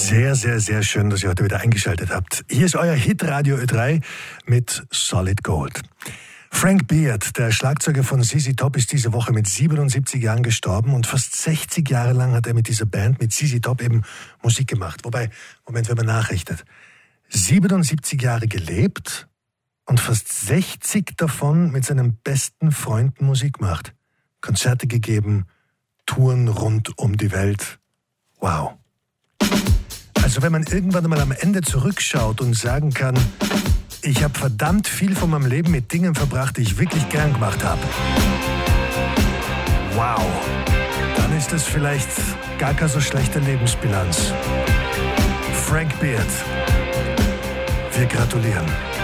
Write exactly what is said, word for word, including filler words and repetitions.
Sehr, sehr, sehr schön, dass ihr heute wieder eingeschaltet habt. Hier ist euer Hit Radio Ö drei mit Solid Gold. Frank Beard, der Schlagzeuger von Z Z Top, ist diese Woche mit siebenundsiebzig Jahren gestorben und fast sechzig Jahre lang hat er mit dieser Band, mit Z Z Top eben Musik gemacht. Wobei, Moment, wenn man nachrechnet, siebenundsiebzig Jahre gelebt und fast sechzig davon mit seinen besten Freunden Musik macht. Konzerte gegeben, Touren rund um die Welt. Wow. Also wenn man irgendwann einmal am Ende zurückschaut und sagen kann, ich habe verdammt viel von meinem Leben mit Dingen verbracht, die ich wirklich gern gemacht habe. Wow. Dann ist das vielleicht gar keine so schlechte Lebensbilanz. Frank Beard. Wir gratulieren.